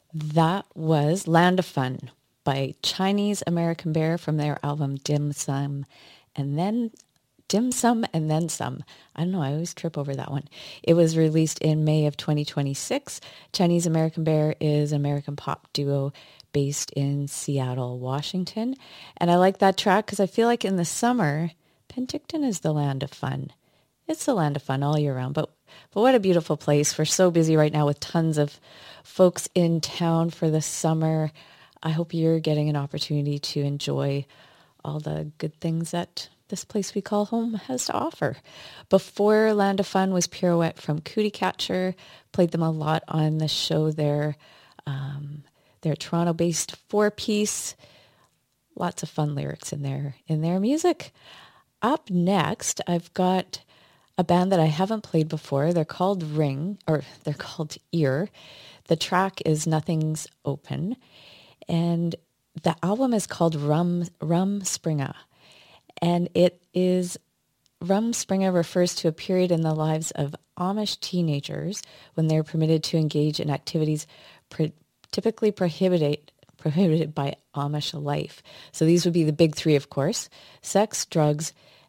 That was Land of Fun by Chinese American Bear from their album Dim Sum and Then Some. I don't know, I always trip over that one. It was released in May of 2026. Chinese American Bear is an American pop duo based in Seattle, Washington. And I like that track because I feel like in the summer, Penticton is the land of fun. It's the land of fun all year round, but what a beautiful place. We're so busy right now with tons of folks in town for the summer. I hope you're getting an opportunity to enjoy all the good things that this place we call home has to offer. Before Land of Fun was Pirouette from Cootie Catcher. Played them a lot on the show there. They're Toronto-based four-piece. Lots of fun lyrics in their music. Up next, I've got a band that I haven't played before. They're called they're called Ear. The track is Nothing's Open, and the album is called Rumspringa. And it is, Rumspringa refers to a period in the lives of Amish teenagers when they're permitted to engage in activities typically prohibited by Amish life. So these would be the big three, of course: sex, drugs,